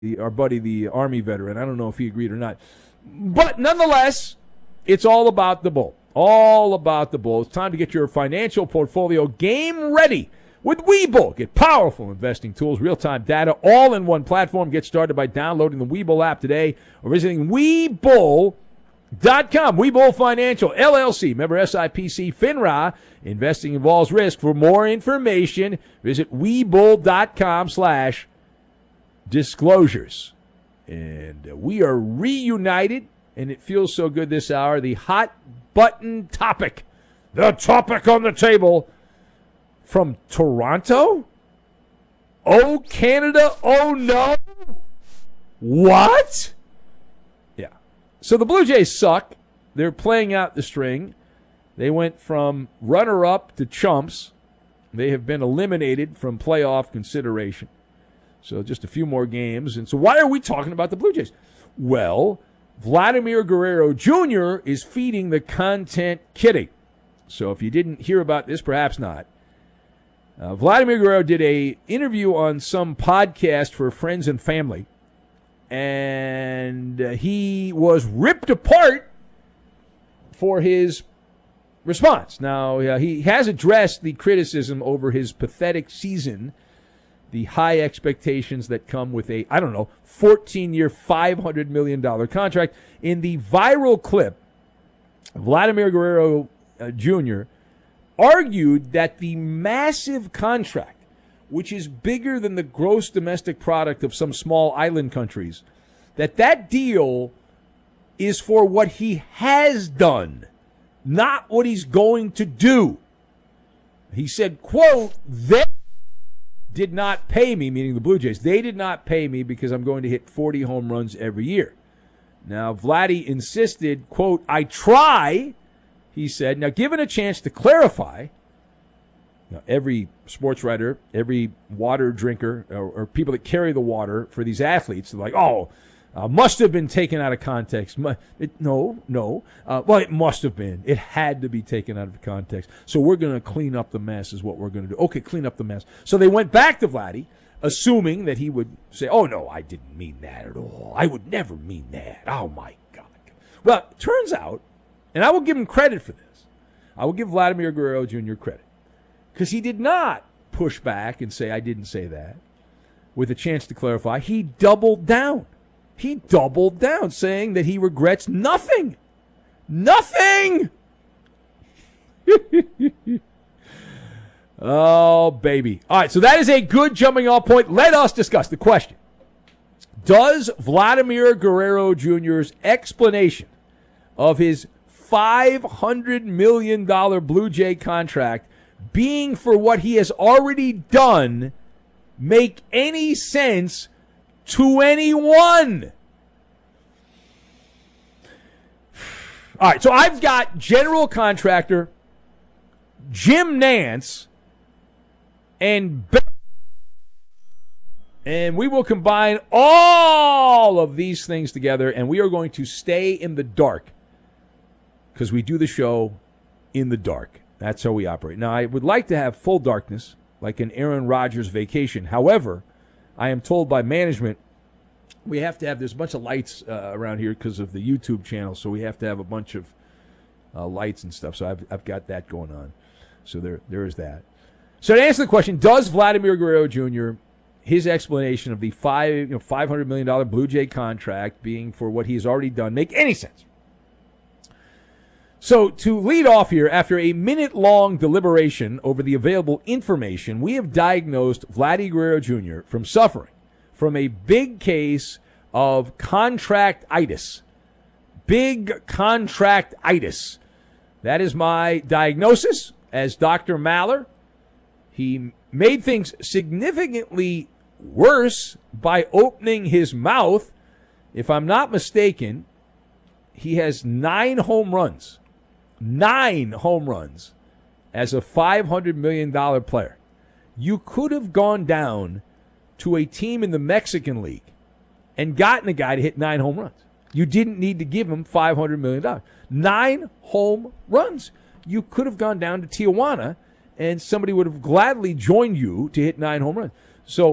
our buddy, the Army veteran. I don't know if he agreed or not. But nonetheless, it's all about the bull. All about the bull. It's time to get your financial portfolio game ready with Webull. Get powerful investing tools, real-time data, all in one platform. Get started by downloading the Webull app today or visiting Webull.com. Webull Financial, LLC, member SIPC, FINRA. Investing involves risk. For more information, visit Webull.com/disclosures. And we are reunited, and it feels so good this hour. The hot button topic, the topic on the table from Toronto. Oh, Canada, oh no. What? Yeah. So the Blue Jays suck. They're playing out the string. They went from runner-up to chumps. They have been eliminated from playoff consideration. So just a few more games. And so why are we talking about the Blue Jays? Well, Vladimir Guerrero Jr. is feeding the content kitty. So if you didn't hear about this, perhaps not. Vladimir Guerrero did an interview on some podcast for friends and family. And he was ripped apart for his response. Now, he has addressed the criticism over his pathetic season, the high expectations that come with a, 14-year, $500 million contract. In the viral clip, Vladimir Guerrero Jr. argued that the massive contract, which is bigger than the gross domestic product of some small island countries, that deal is for what he has done, not what he's going to do. He said, quote, "They did not pay me," meaning the Blue Jays. "They did not pay me because I'm going to hit 40 home runs every year." Now, Vladdy insisted, quote, "I try," he said. Now, given a chance to clarify, every sports writer, every water drinker, or people that carry the water for these athletes, they're like, must have been taken out of context. No. Well, it must have been. It had to be taken out of context. So we're going to clean up the mess is what we're going to do. Okay, clean up the mess. So they went back to Vladdy, assuming that he would say, "Oh, no, I didn't mean that at all. I would never mean that. Oh, my God." Well, it turns out, and I will give him credit for this, I will give Vladimir Guerrero Jr. credit, because he did not push back and say, "I didn't say that." With a chance to clarify, he doubled down. He doubled down, saying that he regrets nothing. Nothing! Oh, baby. All right, so that is a good jumping off point. Let us discuss the question. Does Vladimir Guerrero Jr.'s explanation of his $500 million Blue Jay contract being for what he has already done make any sense to anyone? All right, so I've got general contractor Jim Nantz and we will combine all of these things together, and we are going to stay in the dark because we do the show in the dark. That's how we operate. Now, I would like to have full darkness, like an Aaron Rodgers vacation. However, I am told by management we have to have, there's a bunch of lights around here because of the YouTube channel, so we have to have a bunch of lights and stuff. So I've got that going on. So there is that. So to answer the question, does Vladimir Guerrero Jr., his explanation of the $500 million Blue Jay contract being for what he's already done, make any sense? So to lead off here, after a minute-long deliberation over the available information, we have diagnosed Vladdy Guerrero Jr. from suffering from a big case of contractitis. Big contractitis. That is my diagnosis as Dr. Maller. He made things significantly worse by opening his mouth. If I'm not mistaken, he has 9 home runs. 9 home runs as a $500 million player. You could have gone down to a team in the Mexican League and gotten a guy to hit 9 home runs. You didn't need to give him $500 million. 9 home runs. You could have gone down to Tijuana and somebody would have gladly joined you to hit 9 home runs. So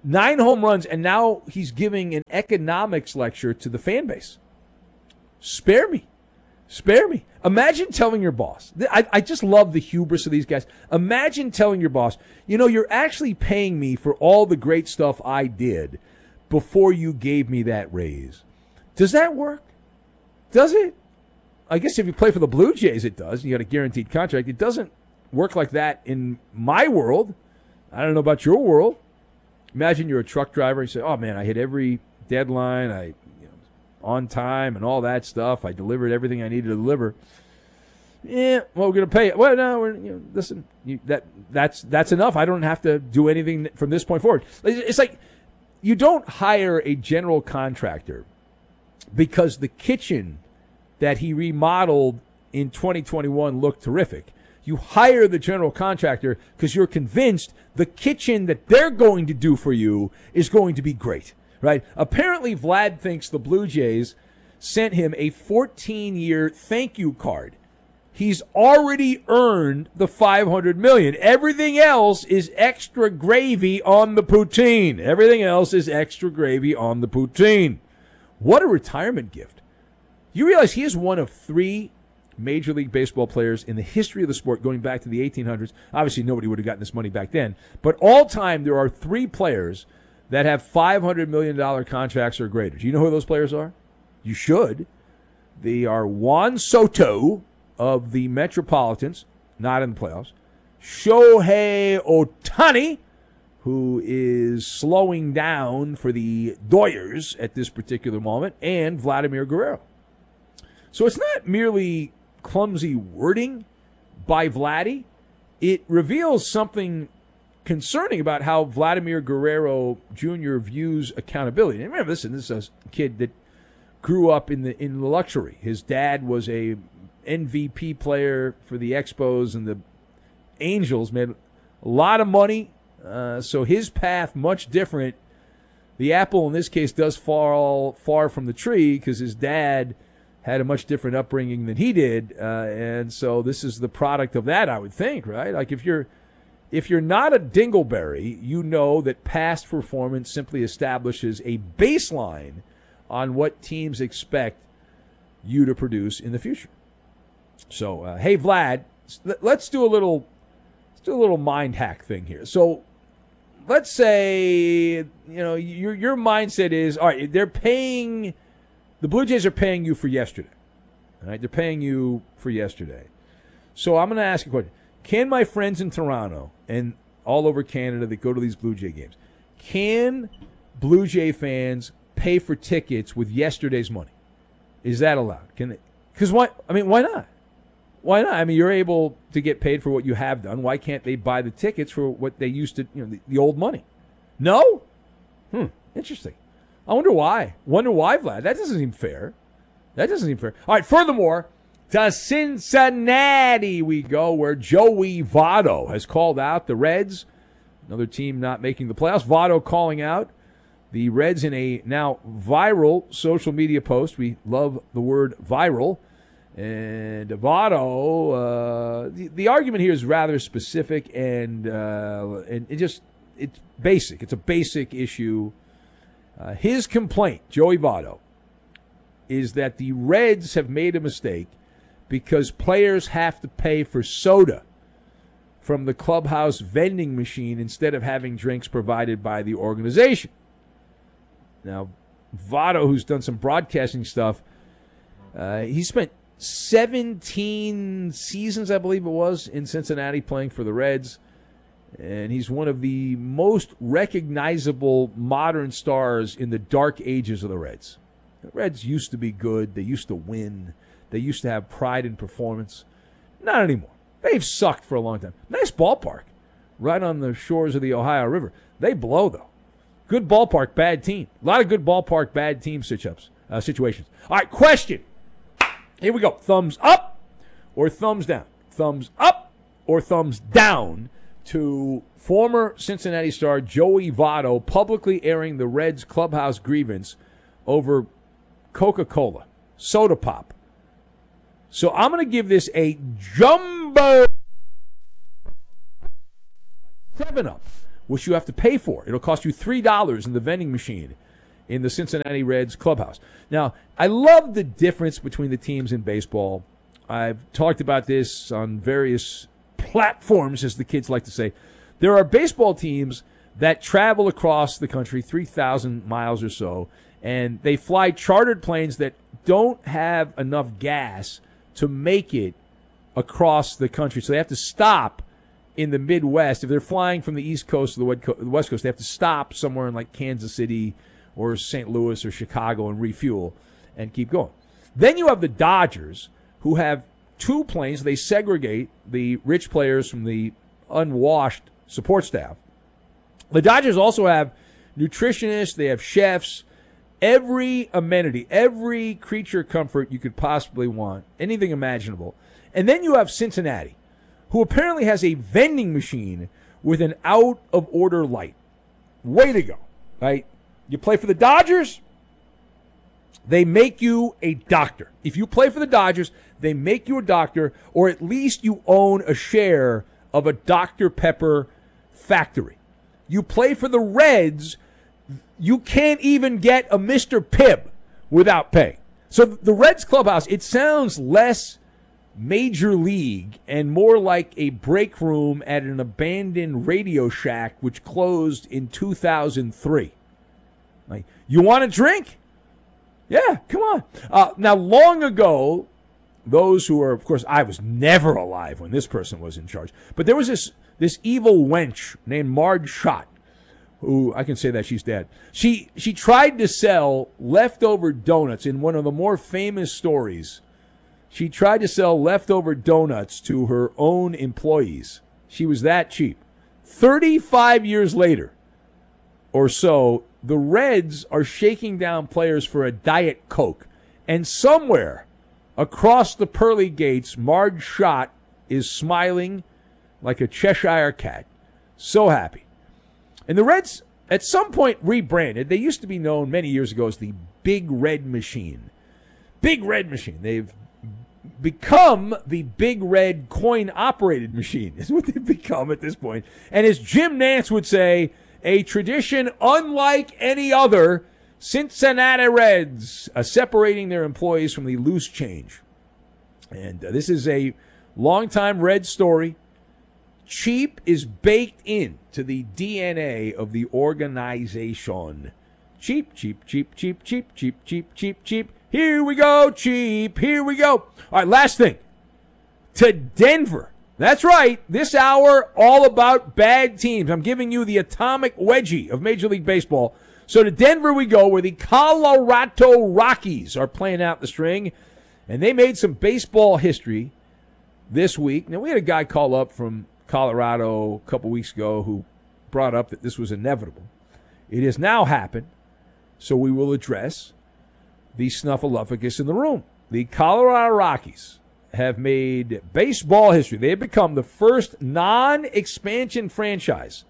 9 home runs, and now he's giving an economics lecture to the fan base. Spare me. Spare me. Imagine telling your boss. I just love the hubris of these guys. Imagine telling your boss, you're actually paying me for all the great stuff I did before you gave me that raise. Does that work? Does it? I guess if you play for the Blue Jays, it does. You got a guaranteed contract. It doesn't work like that in my world. I don't know about your world. Imagine you're a truck driver and you say, oh, man, I hit every deadline. On time and all that stuff. I delivered everything I needed to deliver. Yeah, well, we're going to pay it. Well, no, listen, that's enough. I don't have to do anything from this point forward. It's like you don't hire a general contractor because the kitchen that he remodeled in 2021 looked terrific. You hire the general contractor because you're convinced the kitchen that they're going to do for you is going to be great. Right? Apparently, Vlad thinks the Blue Jays sent him a 14-year thank you card. He's already earned the $500 million. Everything else is extra gravy on the poutine. Everything else is extra gravy on the poutine. What a retirement gift. You realize he is one of 3 Major League Baseball players in the history of the sport going back to the 1800s. Obviously, nobody would have gotten this money back then. But all time, there are 3 players that have $500 million contracts or greater. Do you know who those players are? You should. They are Juan Soto of the Metropolitans, not in the playoffs. Shohei Ohtani, who is slowing down for the Doyers at this particular moment, and Vladimir Guerrero. So it's not merely clumsy wording by Vladdy. It reveals something concerning about how Vladimir Guerrero Jr. views accountability. And remember, this is a kid that grew up in the luxury. His dad was a MVP player for the Expos, and the Angels made a lot of money. So his path much different. The apple in this case does fall far from the tree because his dad had a much different upbringing than he did, and so this is the product of that, I would think, right? Like if you're not a dingleberry, you know that past performance simply establishes a baseline on what teams expect you to produce in the future. So, hey, Vlad, let's do a little mind hack thing here. So, let's say your mindset is, all right, the Blue Jays are paying you for yesterday. All right, they're paying you for yesterday. So I'm going to ask you a question. Can my friends in Toronto and all over Canada that go to these Blue Jay games, can Blue Jay fans pay for tickets with yesterday's money? Is that allowed? Can they? Because why? I mean, why not? Why not? I mean, you're able to get paid for what you have done. Why can't they buy the tickets for what they used to, the old money? No? Interesting. I wonder why. Vlad. That doesn't seem fair. All right, furthermore, to Cincinnati we go, where Joey Votto has called out the Reds, another team not making the playoffs. Votto calling out the Reds in a now viral social media post. We love the word viral. And Votto, the argument here is rather specific and it's basic. It's a basic issue. His complaint, Joey Votto, is that the Reds have made a mistake because players have to pay for soda from the clubhouse vending machine instead of having drinks provided by the organization. Now, Votto, who's done some broadcasting stuff, he spent 17 seasons, I believe it was, in Cincinnati playing for the Reds. And he's one of the most recognizable modern stars in the dark ages of the Reds. The Reds used to be good. They used to win. They used to have pride in performance. Not anymore. They've sucked for a long time. Nice ballpark. Right on the shores of the Ohio River. They blow, though. Good ballpark, bad team. A lot of good ballpark, bad team situations. All right, question. Here we go. Thumbs up or thumbs down? Thumbs up or thumbs down to former Cincinnati star Joey Votto publicly airing the Reds clubhouse grievance over Coca-Cola, soda pop. So I'm going to give this a jumbo 7-up. which you have to pay for. It'll cost you $3 in the vending machine in the Cincinnati Reds clubhouse. Now, I love the difference between the teams in baseball. I've talked about this on various platforms, as the kids like to say. There are baseball teams that travel across the country 3,000 miles or so, and they fly chartered planes that don't have enough gas to make it across the country. So they have to stop in the Midwest. If they're flying from the East Coast to the West Coast, they have to stop somewhere in like Kansas City or St. Louis or Chicago and refuel and keep going. Then you have the Dodgers, who have two planes. They segregate the rich players from the unwashed support staff. The Dodgers also have nutritionists, they have chefs, every amenity, every creature comfort you could possibly want, anything imaginable. And then you have Cincinnati, who apparently has a vending machine with an out-of-order light. Way to go, right? You play for the Dodgers, they make you a doctor. If you play for the Dodgers, they make you a doctor, or at least you own a share of a Dr. Pepper factory. You play for the Reds, you can't even get a Mr. Pibb without pay. So the Reds clubhouse, it sounds less major league and more like a break room at an abandoned Radio Shack which closed in 2003. Like, you want a drink? Yeah, come on. Now, long ago, those who are, of course, I was never alive when this person was in charge, but there was this evil wench named Marge Schott, who, I can say that she's dead. She tried to sell leftover donuts in one of the more famous stories. She tried to sell leftover donuts to her own employees. She was that cheap. 35 years later or so, the Reds are shaking down players for a Diet Coke. And somewhere across the pearly gates, Marge Schott is smiling like a Cheshire cat. So happy. And the Reds, at some point, rebranded. They used to be known many years ago as the Big Red Machine. Big Red Machine. They've become the Big Red coin-operated machine is what they've become at this point. And as Jim Nantz would say, a tradition unlike any other, Cincinnati Reds separating their employees from the loose change. And this is a longtime Red story. Cheap is baked into the DNA of the organization. Cheap, cheap, cheap, cheap, cheap, cheap, cheap, cheap, cheap. Here we go, cheap. Here we go. All right, last thing. To Denver. That's right. This hour, all about bad teams. I'm giving you the atomic wedgie of Major League Baseball. So to Denver we go, where the Colorado Rockies are playing out the string. And they made some baseball history this week. Now, we had a guy call up from Colorado a couple weeks ago who brought up that this was inevitable. It has now happened, so we will address the snuffleupagus in the room. The Colorado Rockies have made baseball history. They have become the first non-expansion franchise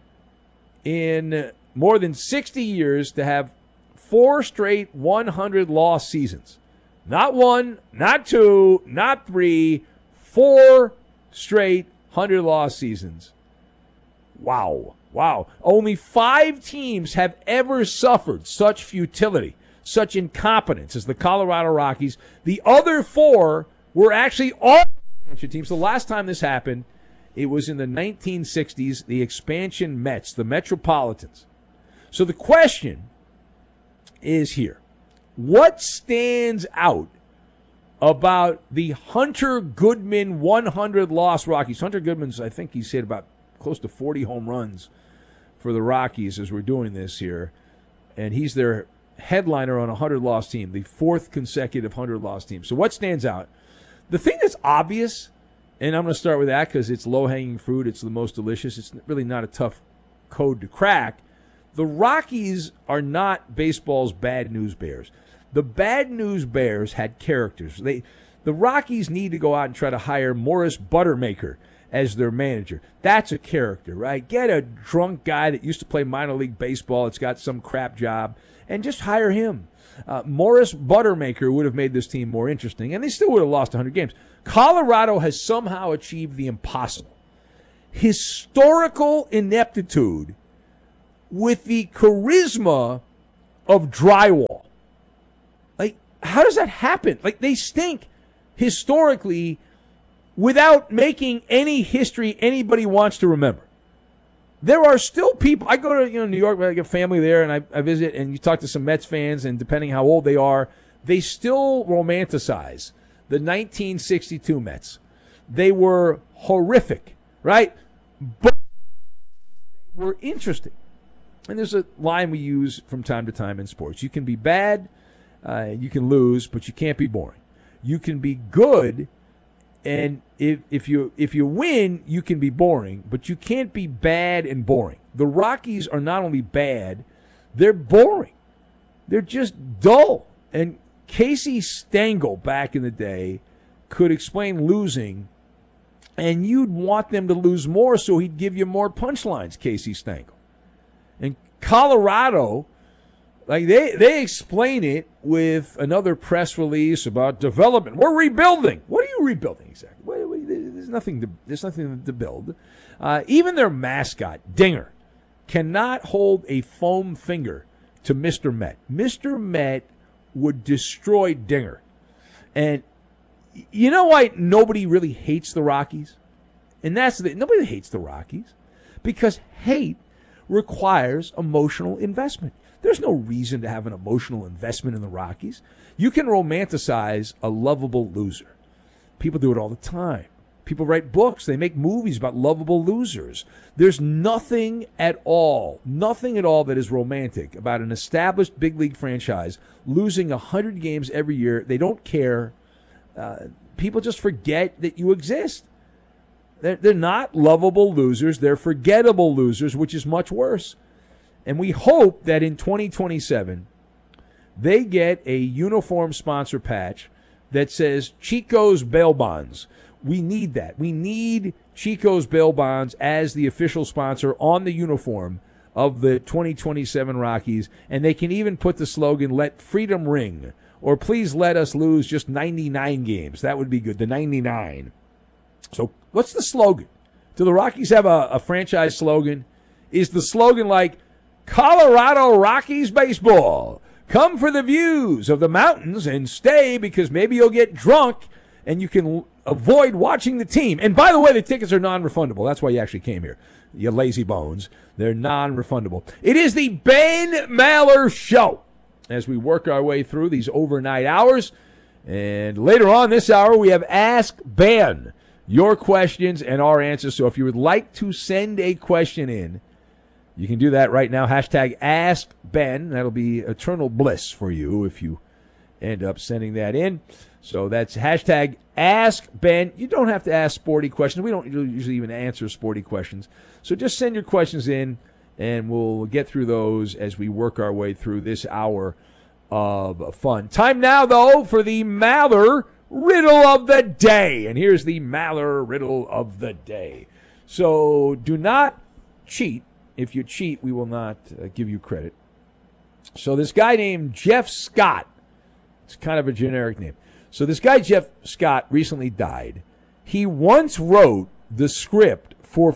in more than 60 years to have 4 straight 100-loss seasons. Not 1, not 2, not 3, 4 straight 100-loss seasons. Wow. Wow. Only 5 teams have ever suffered such futility, such incompetence as the Colorado Rockies. The other 4 were actually all expansion teams. The last time this happened, it was in the 1960s, the expansion Mets, the Metropolitans. So the question is here. What stands out about the Hunter Goodman 100-loss Rockies? Hunter Goodman's, I think he's hit about close to 40 home runs for the Rockies as we're doing this here. And he's their headliner on a 100-loss team, the 4th consecutive 100-loss team. So what stands out? The thing that's obvious, and I'm going to start with that because it's low-hanging fruit, it's the most delicious, it's really not a tough code to crack. The Rockies are not baseball's bad news bears. The bad news bears had characters. The Rockies need to go out and try to hire Morris Buttermaker as their manager. That's a character, right? Get a drunk guy that used to play minor league baseball, it's got some crap job, and just hire him. Morris Buttermaker would have made this team more interesting, and they still would have lost 100 games. Colorado has somehow achieved the impossible. historical ineptitude with the charisma of drywall. Like, how does that happen? Like, they stink historically without making any history anybody wants to remember. There are still people. I go to New York, I get family there, and I visit, and you talk to some Mets fans, and depending how old they are, they still romanticize the 1962 Mets. They were horrific, right? But they were interesting. And there's a line we use from time to time in sports. You can be bad, you can lose, but you can't be boring. You can be good, and if you win, you can be boring, but you can't be bad and boring. The Rockies are not only bad, they're boring. They're just dull. And Casey Stengel back in the day could explain losing, and you'd want them to lose more so he'd give you more punchlines, Casey Stengel. And Colorado, like they explain it with another press release about development. We're rebuilding. What are you rebuilding exactly? There's nothing to build. Even their mascot, Dinger, cannot hold a foam finger to Mr. Met. Mr. Met would destroy Dinger. And you know why nobody really hates the Rockies? And nobody hates the Rockies because hate requires emotional investment. There's no reason to have an emotional investment in the Rockies. You can romanticize a lovable loser. People do it all the time. People write books. They make movies about lovable losers. There's nothing at all that is romantic about an established big league franchise losing 100 games every year. They don't care. People just forget that you exist. They're not lovable losers. They're forgettable losers, which is much worse. And we hope that in 2027, they get a uniform sponsor patch that says Chico's Bail Bonds. We need that. We need Chico's Bail Bonds as the official sponsor on the uniform of the 2027 Rockies. And they can even put the slogan, "Let freedom ring," or "Please let us lose just 99 games." That would be good, the 99. So what's the slogan? Do the Rockies have a franchise slogan? Is the slogan like, Colorado Rockies baseball? Come for the views of the mountains and stay because maybe you'll get drunk and you can avoid watching the team. And by the way, the tickets are non-refundable. That's why you actually came here, you lazy bones. They're non-refundable. It is the Ben Maller Show as we work our way through these overnight hours. And later on this hour, we have Ask Ben, your questions and our answers. So if you would like to send a question in, you can do that right now. Hashtag Ask Ben. That'll be eternal bliss for you if you end up sending that in. So that's hashtag Ask Ben. You don't have to ask sporty questions. We don't usually even answer sporty questions. So just send your questions in, and we'll get through those as we work our way through this hour of fun. Time now, though, for the Maller Riddle of the Day. And here's the Maller Riddle of the Day. So do not cheat. If you cheat, we will not give you credit. So this guy named Jeff Scott, it's kind of a generic name. So this guy, Jeff Scott, recently died. He once wrote the script for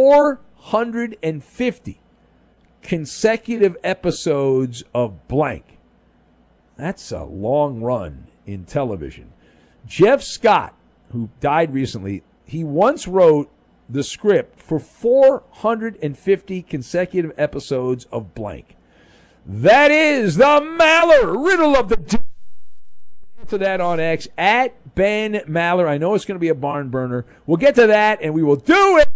450 consecutive episodes of blank. That's a long run in television. Jeff Scott, who died recently, he once wrote the script for 450 consecutive episodes of blank. That is the Maller Riddle of the Day. Answer that on X at Ben Maller. I know it's going to be a barn burner. We'll get to that, and we will do it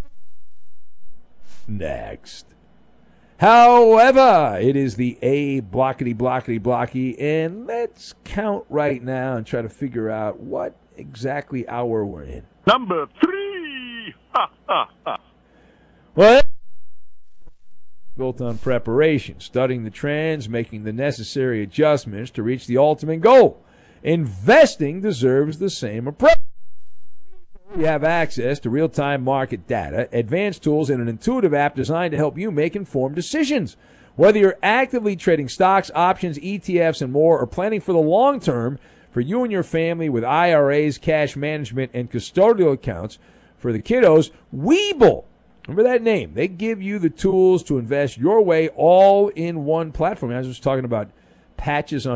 next. However, it is the A blockety, and let's count right now and try to figure out what exactly hour we're in. Number 3. Well, built on preparation, studying the trends, making the necessary adjustments to reach the ultimate goal. Investing deserves the same approach. You have access to real-time market data, advanced tools, and an intuitive app designed to help you make informed decisions. Whether you're actively trading stocks, options, ETFs, and more, or planning for the long term for you and your family with IRAs, cash management, and custodial accounts for the kiddos, Webull Remember that name. They give you the tools to invest your way all in one platform. I was just talking about patches on